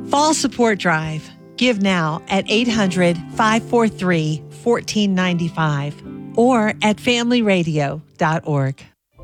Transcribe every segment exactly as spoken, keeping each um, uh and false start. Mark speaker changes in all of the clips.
Speaker 1: Fall Support Drive. Give now at eight hundred, five four three, one four nine five or at family radio dot org.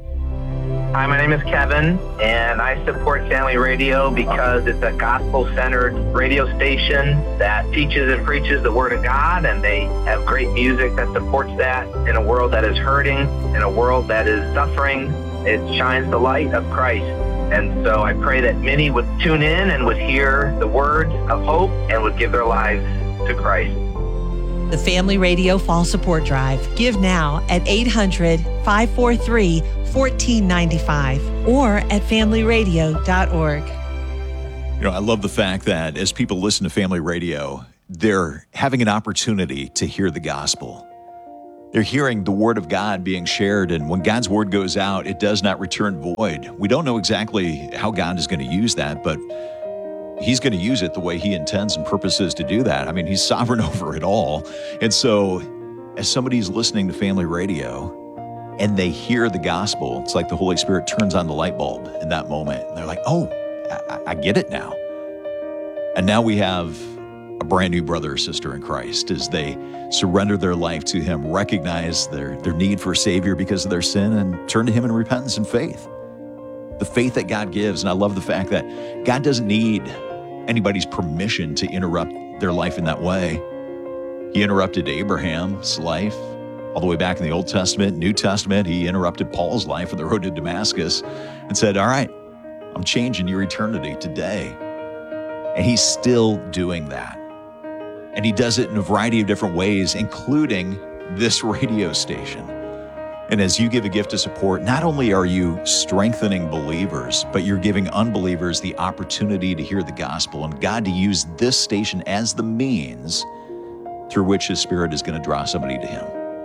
Speaker 2: Hi, my name is Kevin, and I support Family Radio because it's a gospel-centered radio station that teaches and preaches the Word of God, and they have great music that supports that in a world that is hurting, in a world that is suffering. It shines the light of Christ. And so I pray that many would tune in and would hear the words of hope and would give their lives to Christ.
Speaker 1: The Family Radio Fall Support Drive. Give now at eight hundred, five four three, one four nine five or at family radio dot org.
Speaker 3: You know, I love the fact that as people listen to Family Radio, they're having an opportunity to hear the gospel. They're hearing the word of God being shared, and when God's word goes out, it does not return void. We don't know exactly how God is going to use that, but He's going to use it the way He intends and purposes to do that. I mean, He's sovereign over it all. And so as somebody's listening to Family Radio and they hear the gospel, it's like the Holy Spirit turns on the light bulb in that moment. And they're like, oh, I, I get it now. And now we have a brand new brother or sister in Christ as they surrender their life to Him, recognize their, their need for a Savior because of their sin, and turn to Him in repentance and faith. The faith that God gives. And I love the fact that God doesn't need anybody's permission to interrupt their life in that way. He interrupted Abraham's life all the way back in the Old Testament, New Testament. He interrupted Paul's life on the road to Damascus and said, all right, I'm changing your eternity today. And He's still doing that. And He does it in a variety of different ways, including this radio station. And as you give a gift of support, not only are you strengthening believers, but you're giving unbelievers the opportunity to hear the gospel and God to use this station as the means through which His Spirit is going to draw somebody to Him.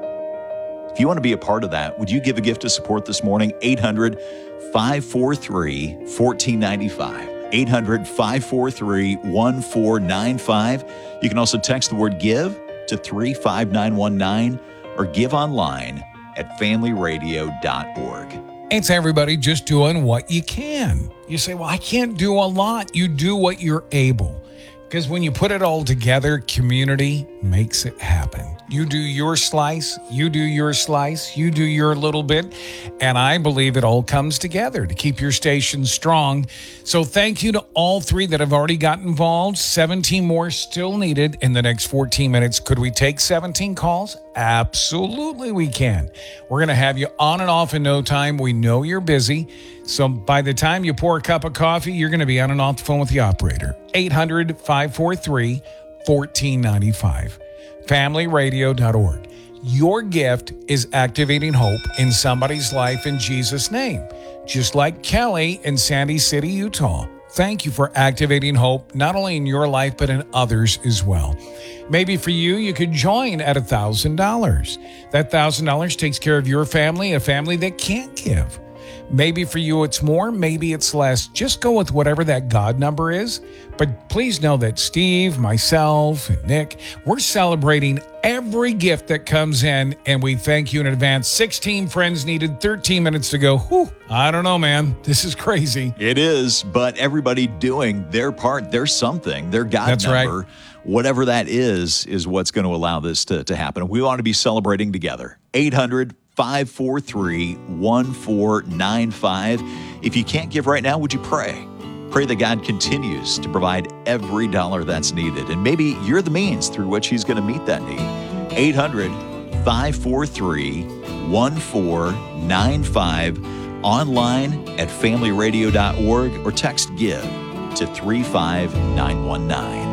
Speaker 3: If you want to be a part of that, would you give a gift of support this morning? eight hundred, five four three, one four nine five. eight hundred, five four three, one four nine five. You can also text the word GIVE to three five nine one nine or give online at family radio dot org.
Speaker 4: It's everybody just doing what you can. You say, well, I can't do a lot. You do what you're able. Because when you put it all together, community makes it happen. You do your slice, you do your slice, you do your little bit, and I believe it all comes together to keep your station strong. So thank you to all three that have already got involved. seventeen more still needed in the next fourteen minutes. Could we take seventeen calls? Absolutely we can. We're going to have you on and off in no time. We know you're busy. So by the time you pour a cup of coffee, you're going to be on and off the phone with the operator. eight hundred, five four three, one four nine five. family radio dot org. Your gift is activating hope in somebody's life in Jesus' name. Just like Kelly in Sandy City, Utah. Thank you for activating hope, not only in your life, but in others as well. Maybe for you, you could join at one thousand dollars. That one thousand dollars takes care of your family, a family that can't give. Maybe for you it's more, maybe it's less. Just go with whatever that God number is. But please know that Steve, myself, and Nick, we're celebrating every gift that comes in, and we thank you in advance. sixteen friends needed, thirteen minutes to go. Whew, I don't know, man. This is crazy.
Speaker 3: It is, but everybody doing their part, their something, their God
Speaker 4: That's
Speaker 3: number.
Speaker 4: Right.
Speaker 3: Whatever that is, is what's going to allow this to, to happen. We want to be celebrating together. eight hundred, five four three, one four nine five. If you can't give right now, would you pray? Pray that God continues to provide every dollar that's needed. And maybe you're the means through which He's going to meet that need. eight hundred, five four three, one four nine five. Online at family radio dot org or text GIVE to three five nine one nine.